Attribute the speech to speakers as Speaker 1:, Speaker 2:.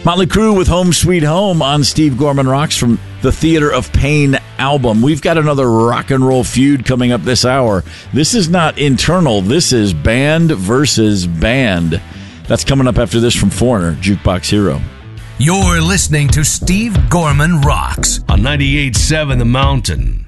Speaker 1: Motley Crue with Home Sweet Home on Steve Gorman Rocks from the Theater of Pain album. We've got another rock and roll feud coming up this hour. This is not internal. This is band versus band. That's coming up after this from Foreigner, Jukebox Hero.
Speaker 2: You're listening to Steve Gorman Rocks on 98.7 The Mountain.